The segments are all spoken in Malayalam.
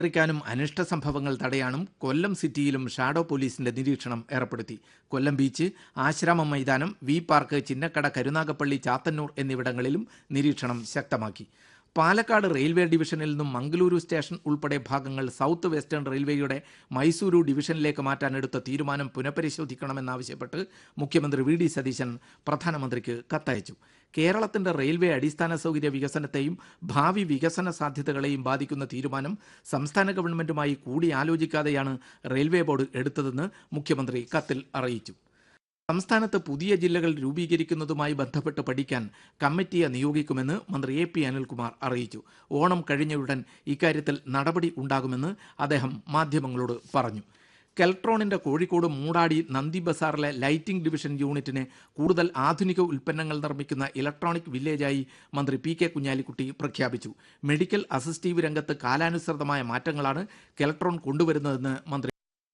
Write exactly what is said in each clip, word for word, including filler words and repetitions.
ിക്കാനും അനിഷ്ട സംഭവങ്ങൾ തടയാനും കൊല്ലം സിറ്റിയിലും ഷാഡോ പോലീസിന്റെ നിരീക്ഷണം ഏർപ്പെടുത്തി. കൊല്ലം ബീച്ച്, ആശ്രാമം മൈതാനം, വി പാർക്ക്, ചിന്നക്കട, കരുനാഗപ്പള്ളി, ചാത്തന്നൂർ എന്നിവിടങ്ങളിലും നിരീക്ഷണം ശക്തമാക്കി. പാലക്കാട് റെയിൽവേ ഡിവിഷനിൽ നിന്നും മംഗളൂരു സ്റ്റേഷൻ ഉൾപ്പെടെ ഭാഗങ്ങൾ സൗത്ത് വെസ്റ്റേൺ റെയിൽവേയുടെ മൈസൂരു ഡിവിഷനിലേക്ക് മാറ്റാനെടുത്ത തീരുമാനം പുനഃപരിശോധിക്കണമെന്നാവശ്യപ്പെട്ട് മുഖ്യമന്ത്രി വി ഡി സതീശൻ പ്രധാനമന്ത്രിക്ക് കത്തയച്ചു. കേരളത്തിന്റെ റെയിൽവേ അടിസ്ഥാന സൗകര്യ വികസനത്തെയും ഭാവി വികസന സാധ്യതകളെയും ബാധിക്കുന്ന തീരുമാനം സംസ്ഥാന ഗവൺമെന്റുമായി കൂടിയാലോചിക്കാതെയാണ് റെയിൽവേ ബോർഡ് എടുത്തതെന്ന് മുഖ്യമന്ത്രി കത്തിൽ അറിയിച്ചു. സംസ്ഥാനത്ത് പുതിയ ജില്ലകൾ രൂപീകരിക്കുന്നതുമായി ബന്ധപ്പെട്ട് പഠിക്കാൻ കമ്മിറ്റിയെ നിയോഗിക്കുമെന്ന് മന്ത്രി എ പി അനിൽകുമാർ അറിയിച്ചു. ഓണം കഴിഞ്ഞയുടൻ ഇക്കാര്യത്തിൽ നടപടി ഉണ്ടാകുമെന്ന് അദ്ദേഹം മാധ്യമങ്ങളോട് പറഞ്ഞു. കെൽട്രോണിന്റെ കോഴിക്കോട് മൂടാടി നന്ദി ബസാറിലെ ലൈറ്റിംഗ് ഡിവിഷൻ യൂണിറ്റിനെ കൂടുതൽ ആധുനിക ഉൽപ്പന്നങ്ങൾ നിർമ്മിക്കുന്ന ഇലക്ട്രോണിക് വില്ലേജായി മന്ത്രി പി കെ കുഞ്ഞാലിക്കുട്ടി പ്രഖ്യാപിച്ചു. മെഡിക്കൽ അസിസ്റ്റീവ് രംഗത്ത് കാലാനുസൃതമായ മാറ്റങ്ങളാണ് കെൽട്രോൺ കൊണ്ടുവരുന്നതെന്ന് മന്ത്രി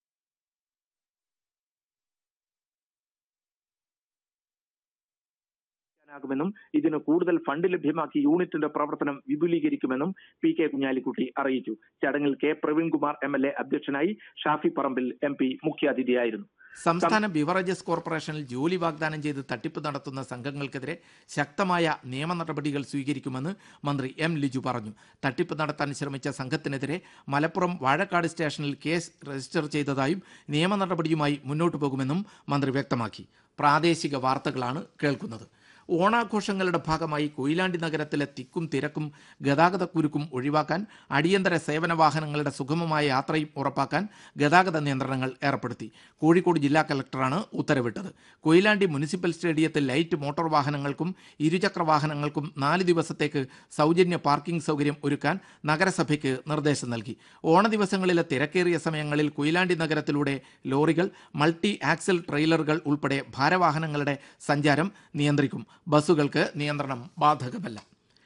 ുമെന്നും ഇതിന് കൂടുതൽ ഫണ്ട് ലഭ്യമാക്കി യൂണിറ്റിന്റെ പ്രവർത്തനം വിപുലീകരിക്കുമെന്നും പി കെ കുഞ്ഞാലിക്കുട്ടി അറിയിച്ചു. ചടങ്ങിൽ K Praveenkumar M L A അധ്യക്ഷനായി. Shafi Parambil M P മുഖ്യാതിഥിയായിരുന്നു. സംസ്ഥാന ബിവറേജസ് കോർപ്പറേഷനിൽ ജോലി വാഗ്ദാനം ചെയ്ത് തട്ടിപ്പ് നടത്തുന്ന സംഘങ്ങൾക്കെതിരെ ശക്തമായ നിയമ നടപടികൾ സ്വീകരിക്കുമെന്ന് മന്ത്രി എം ലിജു പറഞ്ഞു. തട്ടിപ്പ് നടത്താൻ ശ്രമിച്ച സംഘത്തിനെതിരെ മലപ്പുറം വാഴക്കാട് സ്റ്റേഷനിൽ കേസ് രജിസ്റ്റർ ചെയ്തതായും നിയമ നടപടിയുമായി മുന്നോട്ടു പോകുമെന്നും മന്ത്രി വ്യക്തമാക്കി. പ്രാദേശിക വാർത്തകളാണ് കേൾക്കുന്നത്. ഓണാഘോഷങ്ങളുടെ ഭാഗമായി കൊയിലാണ്ടി നഗരത്തിലെ തിക്കും തിരക്കും ഗതാഗതക്കുരുക്കും ഒഴിവാക്കാൻ അടിയന്തര സേവന വാഹനങ്ങളുടെ സുഗമമായ യാത്രയും ഉറപ്പാക്കാൻ ഗതാഗത നിയന്ത്രണങ്ങൾ ഏർപ്പെടുത്തി. കോഴിക്കോട് ജില്ലാ കലക്ടറാണ് ഉത്തരവിട്ടത്. കൊയിലാണ്ടി മുനിസിപ്പൽ സ്റ്റേഡിയത്തിൽ ലൈറ്റ് മോട്ടോർ വാഹനങ്ങൾക്കും ഇരുചക്ര വാഹനങ്ങൾക്കും നാല് ദിവസത്തേക്ക് സൗജന്യ പാർക്കിംഗ് സൗകര്യം ഒരുക്കാൻ നഗരസഭയ്ക്ക് നിർദ്ദേശം നൽകി. ഓണ ദിവസങ്ങളിലെ തിരക്കേറിയ സമയങ്ങളിൽ കൊയിലാണ്ടി നഗരത്തിലൂടെ ലോറികൾ, മൾട്ടി ആക്സൽ ട്രെയിലറുകൾ ഉൾപ്പെടെ ഭാരവാഹനങ്ങളുടെ സഞ്ചാരം നിയന്ത്രിക്കും. ബസ്സുകൾക്ക് നിയന്ത്രണം ബാധകമല്ല.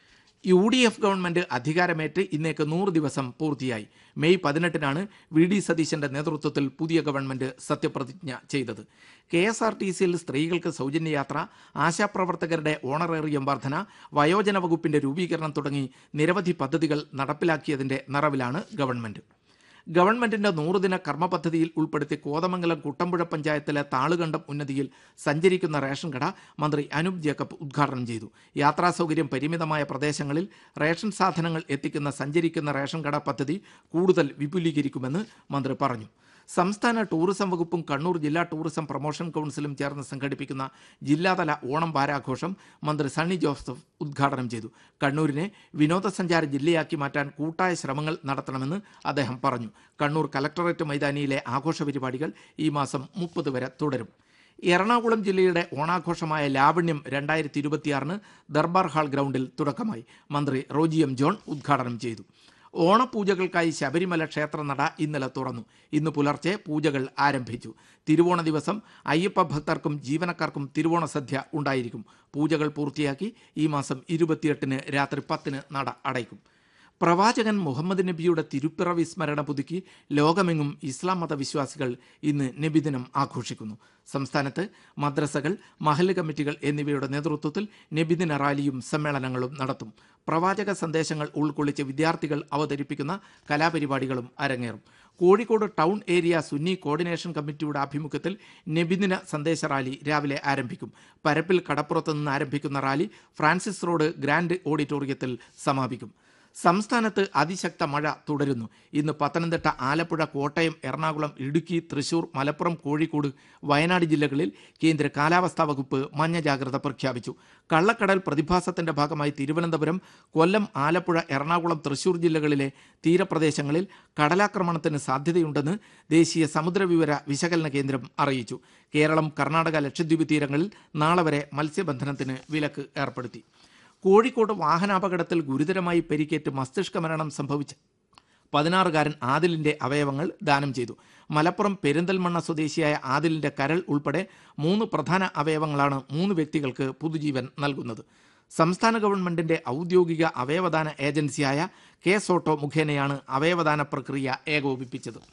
യു ഡി എഫ് ഗവൺമെന്റ് അധികാരമേറ്റ് ഇന്നേക്ക് നൂറ് ദിവസം പൂർത്തിയായി. മെയ് പതിനെട്ടിനാണ് വി ഡി സതീശന്റെ നേതൃത്വത്തിൽ പുതിയ ഗവൺമെന്റ് സത്യപ്രതിജ്ഞ ചെയ്തത്. കെ എസ് ആർ ടി സിയിൽ സ്ത്രീകൾക്ക് സൗജന്യ യാത്ര, ആശാപ്രവർത്തകരുടെ ഓണറേറിയം വർധന, വയോജന വകുപ്പിന്റെ രൂപീകരണം തുടങ്ങി നിരവധി പദ്ധതികൾ നടപ്പിലാക്കിയതിന്റെ നിറവിലാണ് ഗവൺമെന്റ്. ഗവൺമെന്റിന്റെ നൂറുദിന കർമ്മ പദ്ധതിയിൽ ഉൾപ്പെടുത്തി കോതമംഗലം കുട്ടമ്പുഴ പഞ്ചായത്തിലെ താളുകണ്ടം ഉന്നതിയിൽ സഞ്ചരിക്കുന്ന റേഷൻ കട മന്ത്രി അനൂപ് ജേക്കബ് ഉദ്ഘാടനം ചെയ്തു. യാത്രാ സൗകര്യം പരിമിതമായ പ്രദേശങ്ങളിൽ റേഷൻ സാധനങ്ങൾ എത്തിക്കുന്ന സഞ്ചരിക്കുന്ന റേഷൻ കട പദ്ധതി കൂടുതൽ വിപുലീകരിക്കുമെന്ന് മന്ത്രി പറഞ്ഞു. സംസ്ഥാന ടൂറിസം വകുപ്പും കണ്ണൂർ ജില്ലാ ടൂറിസം പ്രൊമോഷൻ കൗൺസിലും ചേർന്ന് സംഘടിപ്പിക്കുന്ന ജില്ലാതല ഓണം വാരാഘോഷം മന്ത്രി സണ്ണി ജോസഫ് ഉദ്ഘാടനം ചെയ്തു. കണ്ണൂരിനെ വിനോദസഞ്ചാര ജില്ലയാക്കി മാറ്റാൻ കൂട്ടായ ശ്രമങ്ങൾ നടത്തണമെന്ന് അദ്ദേഹം പറഞ്ഞു. കണ്ണൂർ കലക്ടറേറ്റ് മൈതാനിയിലെ ആഘോഷ പരിപാടികൾ ഈ മാസം മുപ്പത് വരെ തുടരും. എറണാകുളം ജില്ലയുടെ ഓണാഘോഷമായ ലാവണ്യം രണ്ടായിരത്തി ഇരുപത്തിയാറിന് ദർബാർ ഹാൾ ഗ്രൗണ്ടിൽ തുടക്കമായി. മന്ത്രി റോജി എം ജോൺ ഉദ്ഘാടനം ചെയ്തു. ഓണപൂജകൾക്കായി ശബരിമല ക്ഷേത്രനട ഇന്നലെ തുറന്നു. ഇന്ന് പുലർച്ചെ പൂജകൾ ആരംഭിച്ചു. തിരുവോണ ദിവസം അയ്യപ്പ ഭക്തർക്കും ജീവനക്കാർക്കും തിരുവോണ സദ്യ ഉണ്ടായിരിക്കും. പൂജകൾ പൂർത്തിയാക്കി ഈ മാസം ഇരുപത്തിയെട്ടിന് രാത്രി പത്തിന് നട അടയ്ക്കും. പ്രവാചകൻ മുഹമ്മദ് നബിയുടെ തിരുപ്പിറവി സ്മരണ പുതുക്കി ലോകമെങ്ങും ഇസ്ലാം മതവിശ്വാസികൾ ഇന്ന് നബിദിനം ആഘോഷിക്കുന്നു. സംസ്ഥാനത്ത് മദ്രസകൾ, മഹല്ല് കമ്മിറ്റികൾ എന്നിവയുടെ നേതൃത്വത്തിൽ നബിദിന റാലിയും സമ്മേളനങ്ങളും നടത്തും. പ്രവാചക സന്ദേശങ്ങൾ ഉൾക്കൊള്ളിച്ച് വിദ്യാർത്ഥികൾ അവതരിപ്പിക്കുന്ന കലാപരിപാടികളും അരങ്ങേറും. Kozhikode town area Sunni coordination കമ്മിറ്റിയുടെ ആഭിമുഖ്യത്തിൽ നബിദിന സന്ദേശ റാലി രാവിലെ ആരംഭിക്കും. പരപ്പിൽ കടപ്പുറത്ത് നിന്ന് ആരംഭിക്കുന്ന റാലി ഫ്രാൻസിസ് റോഡ് ഗ്രാൻഡ് ഓഡിറ്റോറിയത്തിൽ സമാപിക്കും. സംസ്ഥാനത്ത് അതിശക്ത മഴ തുടരുന്നു. ഇന്ന് പത്തനംതിട്ട, ആലപ്പുഴ, കോട്ടയം, എറണാകുളം, ഇടുക്കി, തൃശൂർ, മലപ്പുറം, കോഴിക്കോട്, വയനാട് ജില്ലകളിൽ കേന്ദ്ര കാലാവസ്ഥാ വകുപ്പ് മഞ്ഞ ജാഗ്രത പ്രഖ്യാപിച്ചു. കള്ളക്കടൽ പ്രതിഭാസത്തിന്റെ ഭാഗമായി തിരുവനന്തപുരം, കൊല്ലം, ആലപ്പുഴ, എറണാകുളം, തൃശൂർ ജില്ലകളിലെ തീരപ്രദേശങ്ങളിൽ കടലാക്രമണത്തിന് സാധ്യതയുണ്ടെന്ന് ദേശീയ സമുദ്രവിവര വിശകലന കേന്ദ്രം അറിയിച്ചു. കേരളം, കർണാടക, ലക്ഷദ്വീപ് തീരങ്ങളിൽ നാളെ വരെ മത്സ്യബന്ധനത്തിന് വിലക്ക് ഏർപ്പെടുത്തി. കോഴിക്കോട് വാഹനാപകടത്തിൽ ഗുരുതരമായി പരിക്കേറ്റ് മസ്തിഷ്ക മരണം സംഭവിച്ച പതിനാറുകാരൻ ആദിലിന്റെ അവയവങ്ങൾ ദാനം ചെയ്തു. മലപ്പുറം പെരിന്തൽമണ്ണ സ്വദേശിയായ ആദിലിന്റെ കരൾ ഉൾപ്പെടെ മൂന്ന് പ്രധാന അവയവങ്ങളാണ് മൂന്ന് വ്യക്തികൾക്ക് പുതുജീവൻ നൽകുന്നത്. സംസ്ഥാന ഗവൺമെന്റിന്റെ ഔദ്യോഗിക അവയവദാന ഏജൻസിയായ കെ സോട്ടോ മുഖേനയാണ് അവയവദാന പ്രക്രിയ ഏകോപിപ്പിച്ചത്.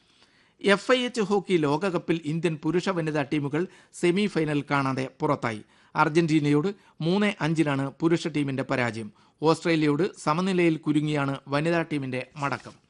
എഫ് ഐ എച്ച് ഹോക്കി ലോകകപ്പിൽ ഇന്ത്യൻ പുരുഷ വനിതാ ടീമുകൾ സെമി ഫൈനൽ കാണാതെ പുറത്തായി. അർജന്റീനയോട് മൂന്ന് അഞ്ചിനാണ് പുരുഷ ടീമിന്റെ പരാജയം. ഓസ്ട്രേലിയയോട് സമനിലയിൽ കുരുങ്ങിയാണ് വനിതാ ടീമിന്റെ മടക്കം.